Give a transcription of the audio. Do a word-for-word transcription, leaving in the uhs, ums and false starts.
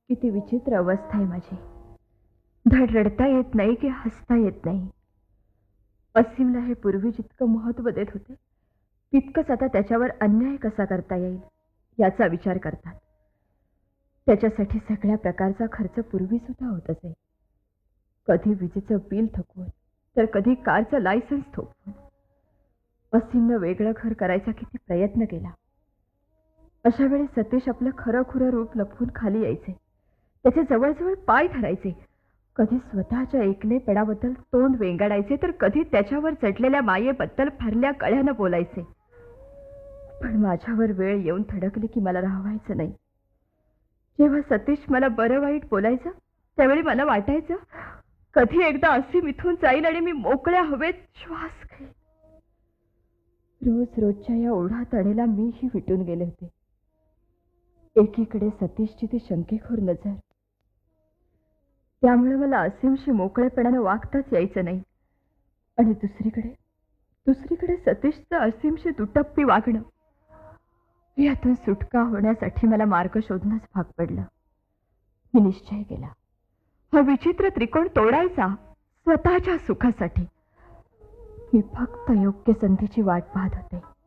किती विचित्र अवस्था आहे माझी. धड रडता येत नाही की हसता येत नाही. असीमला हे पूर्वी जितकं महत्व देत होते तितकंच आता त्याच्यावर अन्याय कसा करता येईल याचा विचार करतात. त्याच्यासाठी सगळ्या प्रकारचा खर्च पूर्वी सुद्धा होत असे. कधी विजेचं बिल थकवून तर कधी कारचं लायसन्स थोपवून. असीमनं वेगळं घर करायचा किती प्रयत्न केला. अशा वेळी सतीश आपलं खरं खुरं रूप लपवून खाली यायचे. त्याचे जवळजवळ पाय धरायचे. कधी स्वतःच्या एकलेपणाबद्दल तोंड वेंगाडायचे तर कधी त्याच्यावर चढलेल्या मायेबद्दल फरल्या कळ्यानं बोलायचे. पण माझ्यावर वेळ येऊन थडकली की मला राहावायचं नाही. जेव्हा सतीश मला बरं वाईट बोलायचं त्यावेळी मला वाटायचं कधी एकदा असीम इथून जाईल आणि मी मोकळ्या हवेत श्वास घेईन. रोज रोजच्या या ओढा तणेला मीही विटून गेले होते. एकीकडे सतीशची ती शंकेखोर नजर, त्यामुळे मला असीमशी मोकळेपणानं वागताच यायचं नाही. आणि दुसरीकडे दुसरीकडे सतीशचं असीमशी दुटप्पी वागणं. यातून सुटका होण्यासाठी मला मार्ग शोधणंच भाग पडलं. मी निश्चय केला, हा विचित्र त्रिकोण तोडायचा स्वतःच्या सुखासाठी. मी फक्त योग्य संधीची वाट पाहत होते.